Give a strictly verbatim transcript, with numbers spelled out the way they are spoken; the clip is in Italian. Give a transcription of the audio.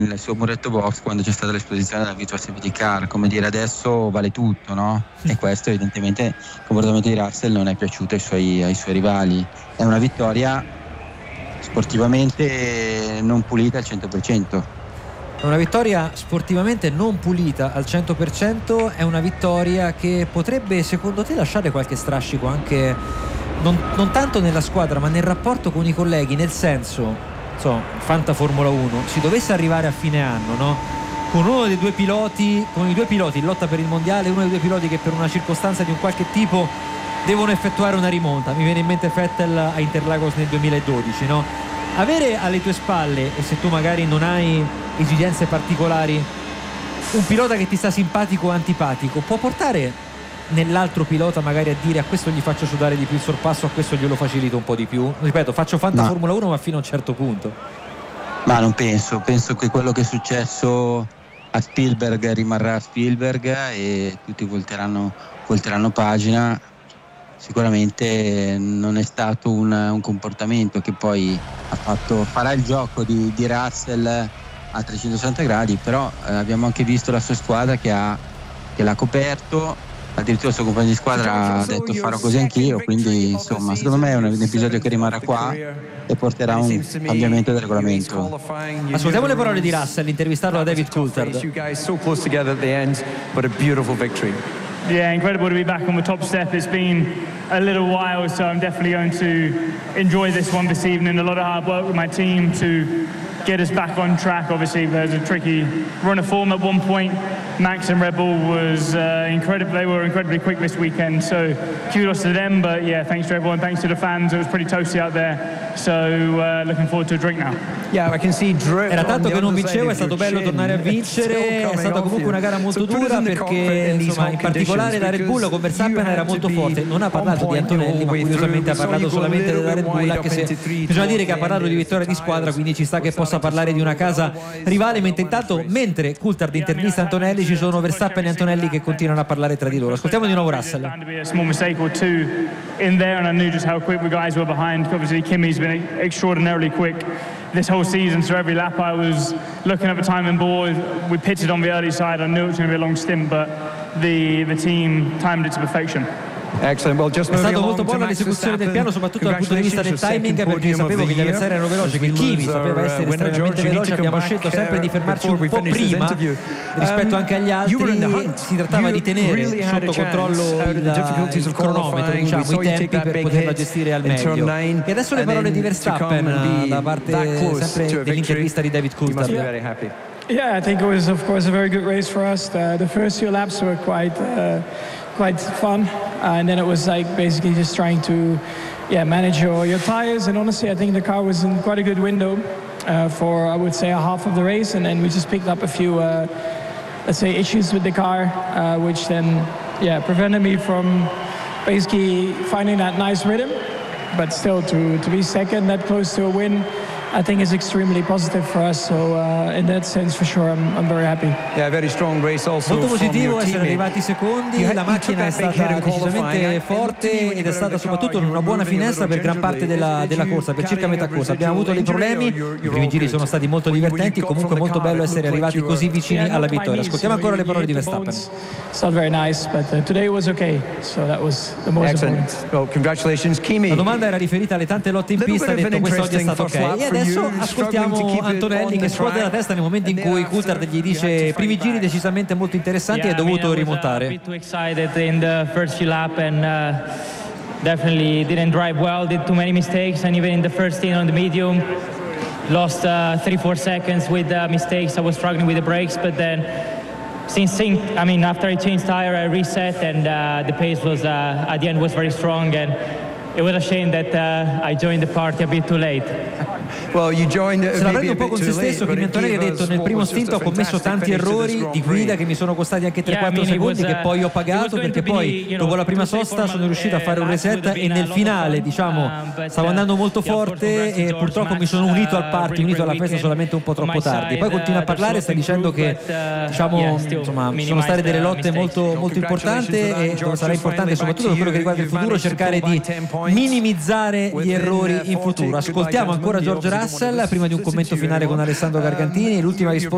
nel suo muretto box quando c'è stata l'esposizione della Virtual Safety Car, come dire adesso vale tutto, no? E questo evidentemente il comportamento di Russell non è piaciuto ai suoi, ai suoi rivali. È una vittoria sportivamente non pulita al cento per cento. È una vittoria sportivamente non pulita al cento per cento, è una vittoria che potrebbe secondo te lasciare qualche strascico anche non, non tanto nella squadra ma nel rapporto con i colleghi, nel senso, insomma, Fanta Formula uno, si dovesse arrivare a fine anno, no? Con uno dei due piloti, con i due piloti in lotta per il mondiale, uno dei due piloti che per una circostanza di un qualche tipo devono effettuare una rimonta, mi viene in mente Vettel a Interlagos nel duemiladodici, no? Avere alle tue spalle, e se tu magari non hai esigenze particolari, un pilota che ti sta simpatico o antipatico, può portare nell'altro pilota magari a dire a questo gli faccio sudare di più il sorpasso, a questo glielo facilito un po' di più. Ripeto, faccio Fanta no. Formula uno ma fino a un certo punto. Ma non penso, penso che quello che è successo a Spielberg rimarrà a Spielberg e tutti volteranno, volteranno pagina. Sicuramente non è stato un, un comportamento che poi ha fatto, farà il gioco di, di Russell a trecentosessanta gradi, però eh, abbiamo anche visto la sua squadra che, ha, che l'ha coperto, addirittura il suo compagno di squadra ha detto farò così anch'io, quindi insomma secondo me è un, un episodio che rimarrà qua e porterà un cambiamento del regolamento. Ascoltiamo le parole di Russell, intervistato da David Coulthard. Yeah, incredible to be back on the top step. It's been a little while, so I'm definitely going to enjoy this one this evening. A lot of hard work with my team to get us back on track. Obviously, there's a tricky run of form at one point. Max and Red Bull was uh, incredible. They were incredibly quick this weekend, so kudos to them. But yeah, thanks to everyone, thanks to the fans. It was pretty toasty out there, so uh, looking forward to a drink now. Yeah, I can see drip. Era tanto che non vincevo, è stato bello tornare a vincere. È stata comunque una gara molto dura perché insomma, in particolare la Red Bull con Verstappen era molto forte. Non ha parlato di Antonelli, ma curiosamente ha parlato solamente della Red Bull, anche se bisogna dire che ha parlato di vittoria di squadra, quindi ci sta che possa parlare di una casa rivale. Mentre intanto, mentre Coulthard intervista Antonelli, ci sono Verstappen e Antonelli che continuano a parlare tra di loro. Ascoltiamo di nuovo Russell. In there, and I knew just how quick the guys were behind. Obviously, Kimi's been extraordinarily quick this whole season, so every lap I was looking at the timing board. We pitted on the early side. I knew it was going to be a long stint, but the the team timed it to perfection. Excellent. Well, just è stato molto buona l'esecuzione del piano, soprattutto dal punto di vista del timing, perché sapevo che gli avversari erano veloci, che Kimi sapeva essere estremamente veloce. Abbiamo scelto sempre di fermarci un po' prima rispetto anche agli altri. Si trattava di tenere sotto controllo il, il cronometro, diciamo, i tempi per poterla gestire al meglio. E adesso le parole di Verstappen da parte sempre dell'intervista di David Coulthard. Yeah, I think it was of course a very good race for us. Uh, the first few laps were quite uh, quite fun, uh, and then it was like basically just trying to yeah manage your, your tires. And honestly, I think the car was in quite a good window uh, for I would say a half of the race, and then we just picked up a few uh, let's say issues with the car, uh, which then yeah prevented me from basically finding that nice rhythm. But still, to to be second, that close to a win, I think is extremely positive for us. So uh, in that sense, for sure, I'm, I'm very happy. Yeah, very strong race also. Molto positivo essere arrivati secondi. La macchina è stata decisamente forte ed è stata soprattutto in una buona finestra per gran parte della, della corsa, per circa metà corsa. Abbiamo avuto dei problemi. I primi giri sono stati molto divertenti. Comunque molto bello essere arrivati così vicini alla vittoria. Ascoltiamo ancora le parole di Verstappen. It's not very nice, but uh, today was okay. So that was the most important. Well, congratulations, Kimi. La domanda era riferita alle tante lotte in pista. Ha detto questo oggi è stato ok. E adesso ascoltiamo Antonelli che scuote la testa nel momento in cui Coulthard gli dice primi giri decisamente molto interessanti e hai dovuto rimontare. Definitely didn't drive well, did too many mistakes, and even in the first stint on the medium lost uh, three four seconds with uh, mistakes. I was struggling with the brakes, but then since I mean after I changed tire I reset, and uh, the pace was uh, at the end was very strong, and it was a shame that uh, I joined the party a bit too late. Well, you joined Se la prende un po' con se stesso, Kimi Antonelli ha detto nel primo stint ho commesso tanti errori di guida che mi sono costati anche tre quattro secondi che poi ho pagato, perché poi dopo la prima sosta sono riuscito a fare un reset e nel finale diciamo stavo andando molto forte e purtroppo mi sono unito al party, unito alla festa solamente un po' troppo tardi. Poi continua a parlare, sta dicendo che diciamo insomma sono state delle lotte molto, molto importanti e sarà importante soprattutto per quello che riguarda il futuro cercare di minimizzare gli errori in futuro. Ascoltiamo ancora George Russell prima di un commento finale con Alessandro Gargantini. L'ultima risposta